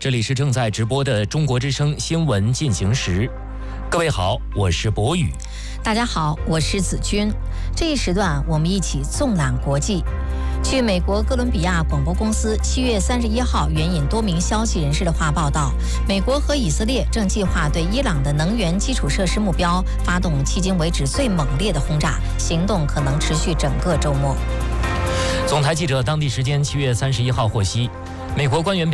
这里是正在直播的中国之声新闻进行时。各位好，我是博宇。 大家好，我是子君。这一时段我们一起纵览国际。据美国哥伦比亚广播公司7月31号援引多名消息人士的话报道，美国和以色列正计划对伊朗的能源基础设施目标发动迄今为止最猛烈的轰炸，行动可能持续整个周末。 总台记者当地时间7月31号获悉，美国官员